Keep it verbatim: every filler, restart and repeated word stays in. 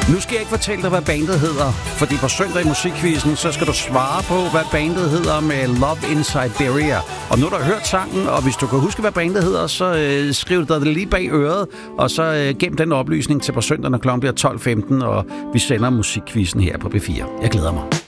Nu skal jeg ikke fortælle dig, hvad bandet hedder, fordi på søndag i Musikquizzen, så skal du svare på, hvad bandet hedder med Love in Siberia. Og nu har du hørt sangen, og hvis du kan huske, hvad bandet hedder, så øh, skriv dig det lige bag øret, og så øh, gem den oplysning til på søndag, når klokken bliver tolv femten, og vi sender Musikquizzen her på B fire. Jeg glæder mig.